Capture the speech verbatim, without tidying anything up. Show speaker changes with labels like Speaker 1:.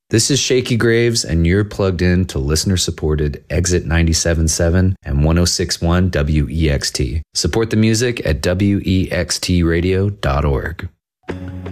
Speaker 1: This is Shaky Graves, and you're plugged in to listener-supported Exit ninety-seven point seven and one oh six point one W E X T. Support the music at W E X T radio dot org.